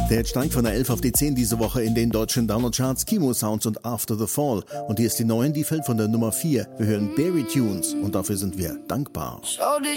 Der Hit steigt von der 11 auf die 10 diese Woche in den deutschen Download-Charts. Kimo Sounds und After the Fall. Und hier ist die 9, die fällt von der Nummer 4. Wir hören Berry Tunes und dafür sind wir dankbar. Schau dich